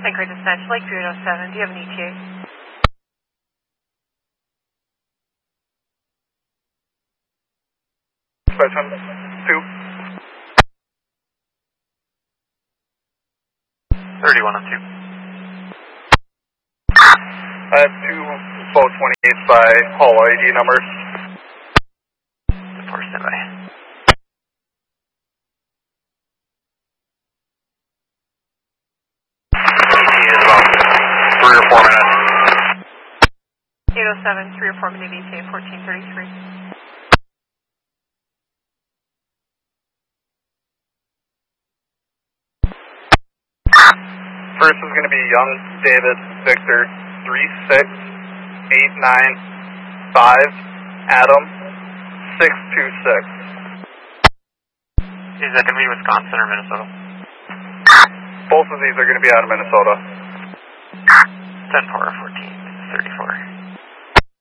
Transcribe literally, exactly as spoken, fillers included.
Anchorage Dispatch, Lakeview eight oh seven. Do you have an E T A? Dispatch one, two. thirty-one oh two. I have two twelve twenty-eights by Hall I D numbers. four standby. E T A is about three or four minutes. eight oh seven, three or four minute E T A, fourteen thirty-three. First is going to be Young David Victor three six eight nine five Adam six two six. Is that going to be Wisconsin or Minnesota? Both of these are going to be out of Minnesota. ten four fourteen thirty-four.